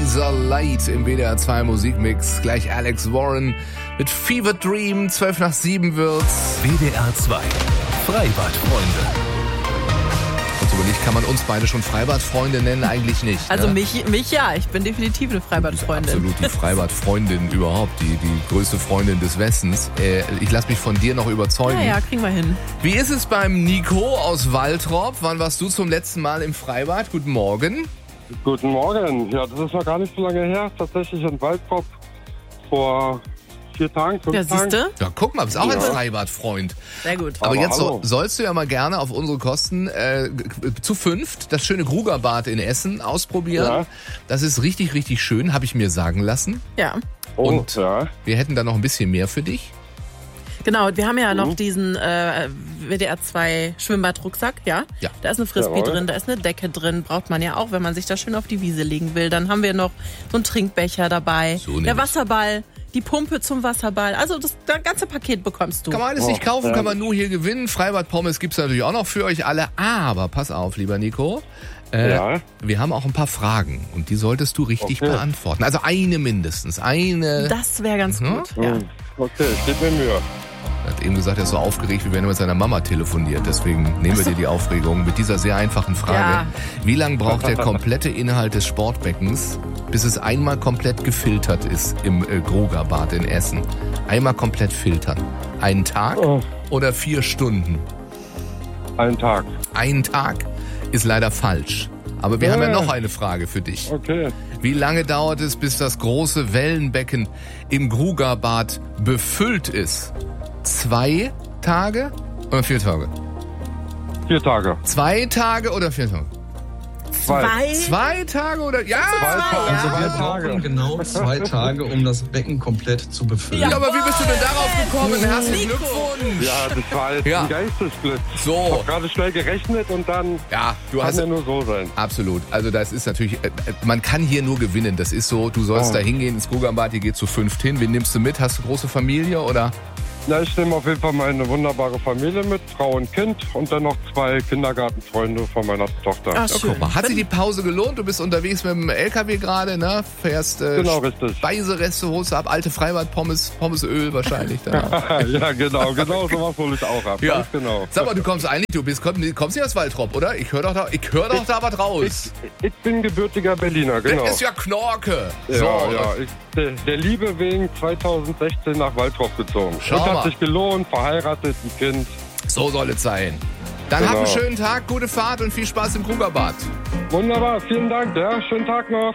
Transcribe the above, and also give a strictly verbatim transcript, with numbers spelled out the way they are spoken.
Laser Light im W D R zwei Musikmix. Gleich Alex Warren mit Fever Dream. zwölf nach sieben wird's. W D R zwei Freibadfreunde. Und so überlegt, kann man uns beide schon Freibadfreunde nennen? Eigentlich nicht. Also ne? mich, mich ja, ich bin definitiv eine Freibadfreundin. Absolut die Freibadfreundin überhaupt, die, die größte Freundin des Westens. Äh, ich lasse mich von dir noch überzeugen. Ja, ja, kriegen wir hin. Wie ist es beim Nico aus Waltrop? Wann warst du zum letzten Mal im Freibad? Guten Morgen. Guten Morgen. Ja, das ist noch gar nicht so lange her. Tatsächlich in Waltrop vor vier Tagen, fünf Ja, Tagen. siehste? Ja, guck mal, bist auch ein Ja. Freibadfreund. Sehr gut. Aber Aber jetzt so, hallo. sollst du ja mal gerne auf unsere Kosten äh, zu fünft das schöne Grugerbad in Essen ausprobieren. Ja. Das ist richtig, richtig schön, habe ich mir sagen lassen. Ja, Oh, Und ja. wir hätten da noch ein bisschen mehr für dich. genau. Wir haben ja noch Mhm. diesen äh, W D R zwei Schwimmbadrucksack, ja? Ja. Da ist eine Frisbee Jawohl. drin, da ist eine Decke drin. Braucht man ja auch, wenn man sich da schön auf die Wiese legen will. Dann haben wir noch so einen Trinkbecher dabei. So der nämlich. Wasserball, die Pumpe zum Wasserball. Also das, das ganze Paket bekommst du. Kann man alles Oh, nicht kaufen, ja. kann man nur hier gewinnen. Freibad-Pommes gibt's natürlich auch noch für euch alle. Aber pass auf, lieber Nico. Äh, Ja. Wir haben auch ein paar Fragen und die solltest du richtig Okay. beantworten. Also eine mindestens. Eine. Das wäre ganz Mhm. gut. Ja. Hm. Okay, steht mir Mühe. Er hat eben gesagt, er ist so aufgeregt, wie wenn er mit seiner Mama telefoniert. Deswegen nehmen wir dir die Aufregung mit dieser sehr einfachen Frage. Ja. Wie lange braucht der komplette Inhalt des Sportbeckens, bis es einmal komplett gefiltert ist im äh, Grugerbad in Essen? Einmal komplett filtern. Einen Tag Oh. oder vier Stunden? Einen Tag. Ein Tag ist leider falsch. Aber wir haben ja Ja. noch eine Frage für dich. Okay. Wie lange dauert es, bis das große Wellenbecken im Grugerbad befüllt ist? Zwei Tage oder vier Tage? Vier Tage. Zwei Tage oder vier Tage? Zwei. Zwei Tage oder... Ja! Zwei Tage. Ja. Zwei Wir brauchen Tage. genau zwei Tage, um das Becken komplett zu befüllen. Ja, aber wie bist du denn darauf gekommen? Herzlichen Nico. Glückwunsch! Ja, das war jetzt Ja. ein Geistesblitz. Ich So, hab gerade schnell gerechnet und dann ja, du kann hast... ja nur so sein. Absolut. Also das ist natürlich, äh, man kann hier nur gewinnen. Das ist so, du sollst Oh. da hingehen ins Grugerbad, ihr geht zu fünft hin. Wen nimmst du mit? Hast du große Familie oder? Ja, ich nehme auf jeden Fall meine wunderbare Familie mit, Frau und Kind und dann noch zwei Kindergartenfreunde von meiner Tochter. Ach, Ja, schön. guck mal, hat sich die Pause gelohnt? Du bist unterwegs mit dem L K W gerade, ne? Fährst äh, Genau, richtig. Speisereste, holst ab, alte Freibad-Pommes, Pommesöl wahrscheinlich. Dann auch. Ja, genau, genau sowas hole ich auch ab. Ja. Ganz genau. Sag mal, du kommst eigentlich, du bist, komm, kommst nicht aus Waltrop, oder? Ich höre doch da, ich hör doch da was raus. Ich, ich bin gebürtiger Berliner, genau. Das ist ja Knorke. Ja, so, ja. Ich, der, der Liebe wegen zweitausendsechzehn nach Waltrop gezogen. Schau und hat mal. sich gelohnt, verheiratet, ein Kind. so soll es sein. Dann Genau. hab einen schönen Tag, gute Fahrt und viel Spaß im Grugerbad. Wunderbar, vielen Dank, ja. Schönen Tag noch.